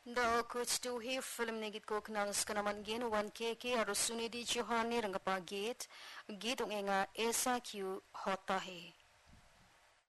Da coach tu hi film negit ko knang skanaman gen 1kk harus suni di Johani rangapa gate ong enga esa Q hota he